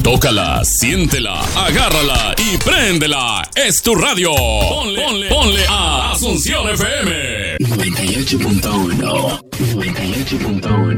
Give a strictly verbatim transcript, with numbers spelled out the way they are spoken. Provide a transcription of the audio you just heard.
Tócala, siéntela, agárrala y préndela. Es tu radio. Ponle, ponle, ponle a Asunción F M. noventa y ocho punto uno. noventa y ocho punto uno.